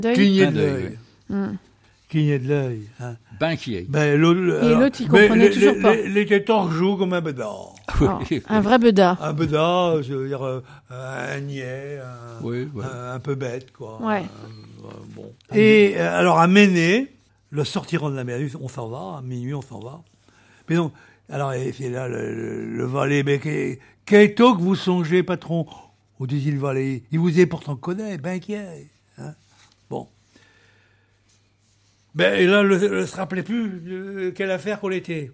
Cligner de l'œil. Cligner de l'œil. Hein. Banquier. Ben, Et l'autre, il comprenait toujours pas. Il était torjou comme un bedard. Un vrai bedard. Un bedard, je veux dire, un niais, un peu bête, quoi. Ouais. Bon. Et alors, à Méné, le sortirant de la mer, on s'en va, à minuit, on s'en va. Mais donc, alors, c'est là le valet, mais quel tôt que vous songez, patron, au dit le valet, il vous est pourtant connu, ben qui est, hein. Bon. Ben, et là, ne se rappelait plus quelle affaire qu'on était.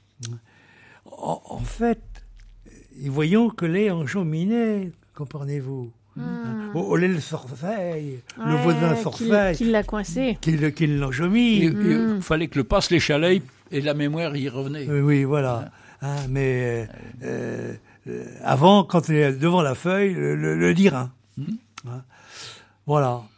En fait, voyons que les enjôminés, comprenez-vous. Au lait le sorfeil, le voisin sorfeil. Qui l'a coincé. Qui l'enjomine. Il fallait que le passe les chalets et la mémoire y revenait. Oui, voilà. Hein, mais avant, quand il est devant la feuille, le dire. Hein. Voilà.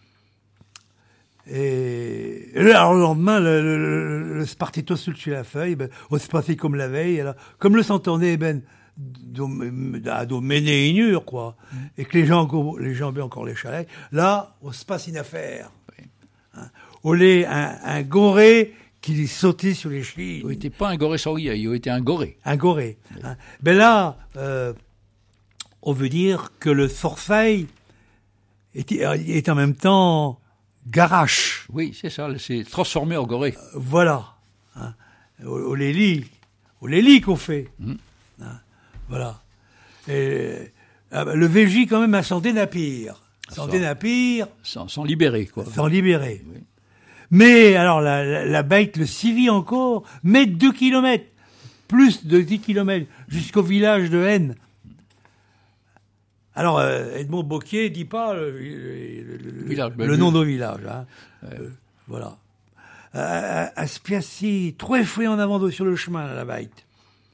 Et alors, le lendemain, le spartito sur la feuille, ben, on se passait comme la veille. Alors, comme le s'entendait, ben, à mener inure, quoi. Et que les gens bien encore les chalets. Là, on se passe une affaire. Oui. Hein. Au lait, un goré qui sautait sur les chevilles. Il n'était pas un goré saouillé, il était un goré. Un goré. Oui. Hein. Ben là, on veut dire que le sorfeil est en même temps garache. Oui, c'est ça, c'est transformé en goré. Voilà. Hein. Au léli qu'on fait. Hein. Voilà. Et, le VJ, quand même, a s'en dénapir. S'en libérer, quoi. S'en libérer. Oui. Mais, alors, la bête le civile encore, met 2 kilomètres, plus de 10 kilomètres, jusqu'au village de Haine. Alors, Edmond Bocquier dit pas le nom du village. Hein. Voilà. À Spiassi, 3 fois en avant sur le chemin, la bête.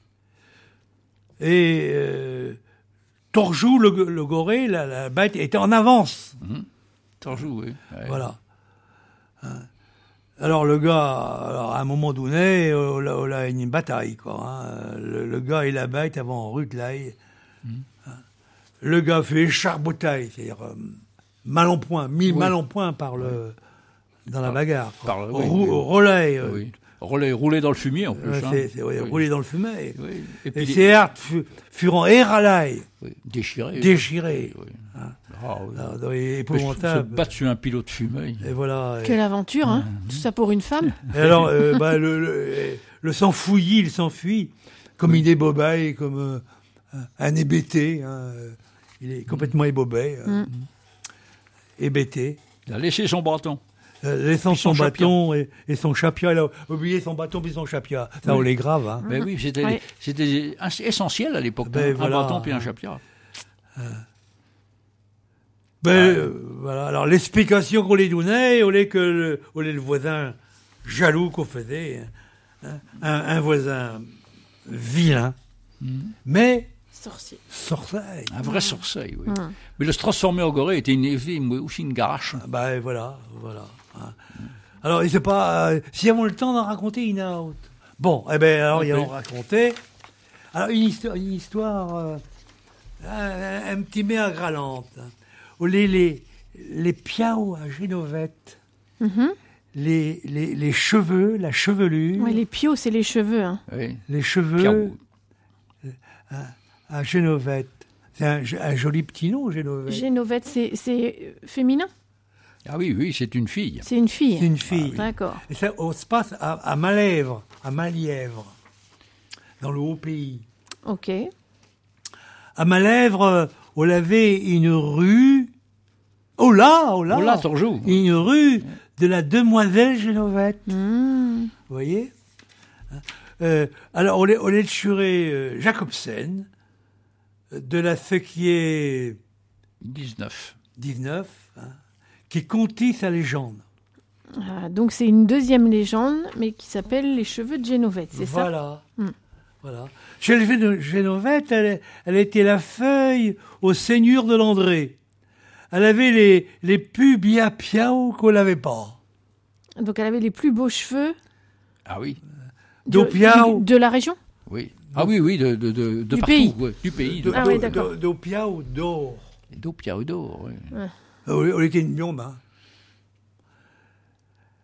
Et Torjou, le goré, la bête, était en avance. Torjou, oui. Ouais. Voilà. Alors le gars, à un moment donné, on a une bataille, quoi. Hein. Le gars et la bête avant en rue de l'ail. Le gars fait écharboutaille, c'est-à-dire mal en point, mal en point dans la bagarre. Relais. Relais roulé dans le fumier, en plus. C'est roulé dans le fumier. Oui. Et ses hardes furent éralailles. Oui. Déchirées. Oui. Hein. Alors, épouvantable. Se battre sur un pilote de fumée. Et voilà. Quelle aventure, hein. Tout ça pour une femme. Et alors, le sang fouillis, il s'enfuit, comme il est bobaille, comme un hébété. Hein. Il est complètement ébobé. Hébété. Il a laissé son bâton. Laissant son bâton et son chapia. Il a oublié son bâton puis son chapia. Ça, on les grave. Hein. Ben oui, c'était essentiel à l'époque. Ben, un bâton puis un chapia. Voilà. Alors, l'explication qu'on les donnait, au lieu que le voisin jaloux qu'on faisait, hein, un voisin vilain, mais sorcier. Un vrai sorcier, oui. Mais le se transformer en goré était aussi une garache. Ben voilà. Hein. Alors, il sait pas si avons le temps d'en raconter une autre. Bon, alors il en racontait. Alors une histoire un petit peu agralante. Les piaos à Génovette, les cheveux, la chevelure. Ouais, les piaux, c'est les cheveux. Hein. Oui. Les cheveux à Génovette. C'est un joli petit nom, Génovette. Génovette, c'est féminin? Ah oui, c'est une fille. C'est une fille. C'est une fille. D'accord. Et ça se passe à Malèvre, dans le Haut-Pays. Ok. À Malèvre, on avait une rue. Oh là, Torjou. Une rue de la demoiselle Génovette. Vous voyez? Alors, on est de Churé Jacobsen, de la Feuquier 19, hein, qui contit sa légende. Ah, donc c'est une deuxième légende, mais qui s'appelle les cheveux de Génovette, c'est ça? Voilà. Voilà. Chez les Génovette, elle était la feuille au seigneur de Landré. Elle avait les plus bien piao qu'on n'avait pas. Donc elle avait les plus beaux cheveux. Ah oui. De la région? Oui. Ah oui, de partout. Pays. Ouais, du pays. Oui, d'accord. D'Opiao d'or. D'Opiao d'or, oui. On était une blonde, hein.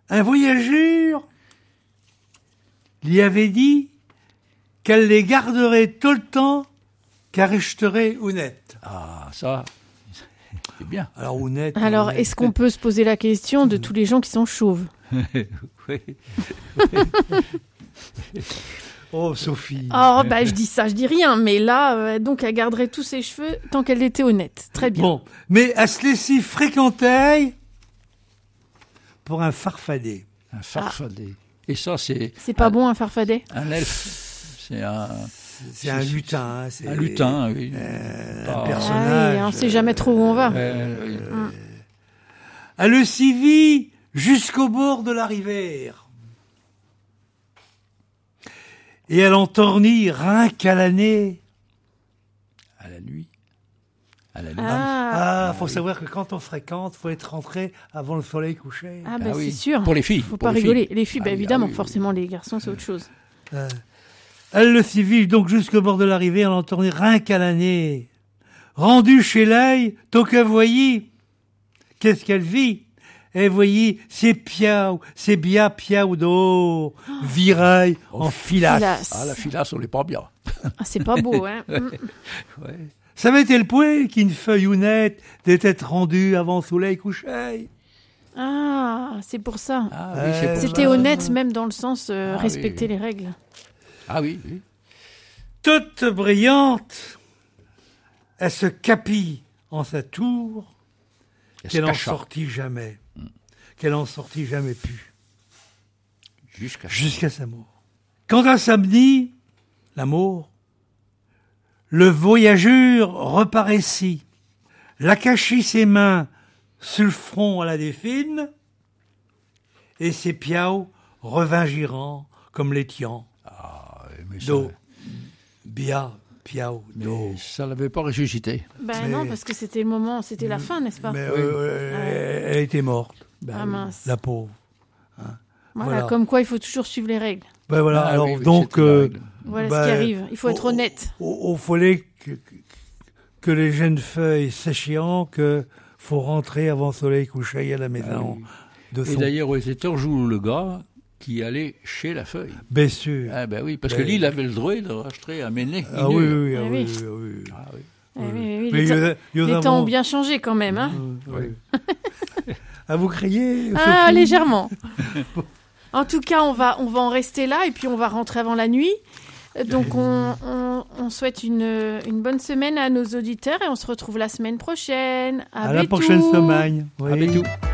un voyageur lui avait dit qu'elle les garderait tout le temps, car resterait honnête. Ah, ça, c'est bien. Alors, honnête. Alors, honnête. est-ce qu'on peut se poser la question de tous les gens qui sont chauves? Oui. Oh, Sophie. Oh, bah, je dis ça, je dis rien. Mais là, donc, elle garderait tous ses cheveux tant qu'elle était honnête. Très bien. Bon, mais elle se laissait fréquenter pour un farfadet. Un farfadet. Et ça, c'est C'est pas bon, un farfadet? un elfe. C'est un... C'est un lutin. Hein, c'est Un lutin, oui. un Pas- personnage. Ah oui, on sait jamais trop où on va. Oui. Elle le suivit jusqu'au bord de la rivière. Et elle en tornit rien qu'à l'année. À la nuit. À la nuit. Ah, Faut savoir que quand on fréquente, faut être rentré avant le soleil couché. ah bah, Ah oui. c'est sûr. Pour les filles. Faut pour pas les rigoler. filles. Les filles, bah, Ah oui, évidemment. ah oui. Forcément, les garçons, c'est autre chose. Elle le suivit donc jusqu'au bord de la rivière, elle en tornit rien qu'à l'année. Rendue chez l'œil, tant qu'elle voyait, qu'est-ce qu'elle vit? Elle voyait ses piaou, ses bia piaou d'or, viraille en filasse. Filasse. Ah, la filasse, on n'est pas bien. Ah, c'est pas beau, hein. Ouais. Savait-elle le point qu'une feuille honnête d'être rendue avant le soleil couché? Ah, c'est pour ça. Ah oui, c'est pour C'était ça. honnête, même dans le sens Ah respecter oui. les règles. Ah oui, oui. Toute brillante, elle se capit en sa tour, Elle se qu'elle en cacha sortit jamais. Qu'elle en sortit jamais plus. jusqu'à Sa mort. Quand un samedi, la mort, le voyageur reparaissit, la cachit ses mains sur le front à la défine, et ses piaos revint girant comme les tians. mais ça, Do, bia, piao, do. mais ça l'avait pas ressuscité. Ben Mais- non, parce que c'était le moment, c'était la fin, n'est-ce pas? Mais Oui. elle était morte, Ah mince. la pauvre. Voilà, voilà. comme quoi il faut toujours suivre les règles. Ben voilà, Ah alors oui, oui, donc, c'était la règle. Voilà Ben, ce qui arrive. Il faut être honnête. Il fallait que les jeunes feuilles s'échéant que faut rentrer avant le soleil couché à la maison de Et son d'ailleurs, c'était toujours le gars qui allait chez la feuille. bien sûr. Ah ben oui, parce que Ben- lui, il avait le droit de racheter à Méné. Ah oui, oui, Ah ah oui. oui, oui, oui. Ah oui. Eh oui, oui, Mais les temps ont bien changé quand même. Hein. Oui. À vous crier Ah, Sophie légèrement. En tout cas, on va en rester là et puis on va rentrer avant la nuit. Donc, on souhaite une bonne semaine à nos auditeurs et on se retrouve la semaine prochaine. À la prochaine semaine. À Oui. bientôt.